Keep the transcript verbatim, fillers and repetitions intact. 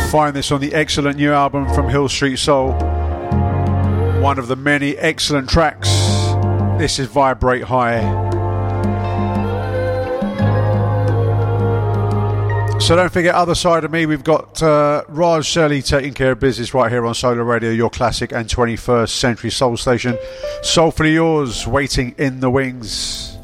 Find this on the excellent new album from Hill Street Soul. One of the many excellent tracks. This is Vibrate High. So don't forget, other side of me, we've got uh, Raj Shelley taking care of business right here on Solar Radio, your classic and twenty-first century soul station. Soulfully yours, waiting in the wings.